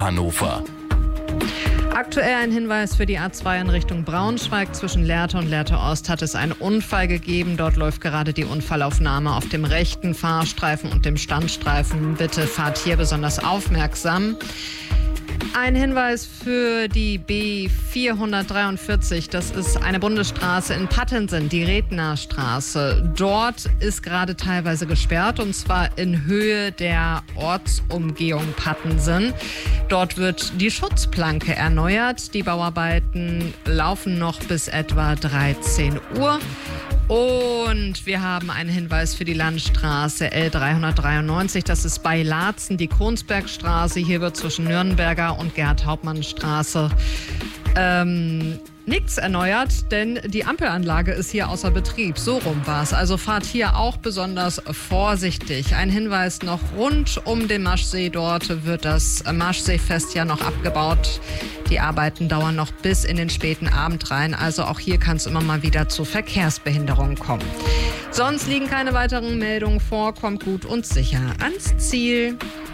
Hannover. Aktuell ein Hinweis für die A2 in Richtung Braunschweig. Zwischen Lehrte und Lehrte Ost hat es einen Unfall gegeben. Dort läuft gerade die Unfallaufnahme auf dem rechten Fahrstreifen und dem Standstreifen. Bitte fahrt hier besonders aufmerksam. Ein Hinweis für die B443, das ist eine Bundesstraße in Pattensen, die Redner Straße. Dort ist gerade teilweise gesperrt, und zwar in Höhe der Ortsumgehung Pattensen. Dort wird die Schutzplanke erneuert. Die Bauarbeiten laufen noch bis etwa 13 Uhr. Und wir haben einen Hinweis für die Landstraße L393. Das ist bei Laatzen die Kronsbergstraße. Hier wird zwischen Nürnberger und Gerhard-Hauptmann-Straße nichts erneuert, denn die Ampelanlage ist hier außer Betrieb. So rum war es. Also fahrt hier auch besonders vorsichtig. Ein Hinweis noch: rund um den Maschsee, dort wird das Maschseefest ja noch abgebaut. Die Arbeiten dauern noch bis in den späten Abend rein. Also auch hier kann es immer mal wieder zu Verkehrsbehinderungen kommen. Sonst liegen keine weiteren Meldungen vor. Kommt gut und sicher ans Ziel.